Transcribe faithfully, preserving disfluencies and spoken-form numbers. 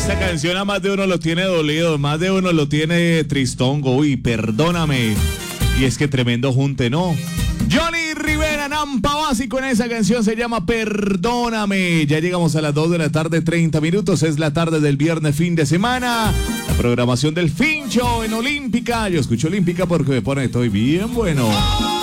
Esta canción a más de uno lo tiene dolido, más de uno lo tiene tristongo. Uy, perdóname. Y es que tremendo junte, ¿no? Johnny Rivera, Nampa Básico en esa canción se llama Perdóname. Ya llegamos a las dos de la tarde, treinta minutos. Es la tarde del viernes, fin de semana. La programación del Fincho en Olímpica. Yo escucho Olímpica porque me pone, estoy bien bueno.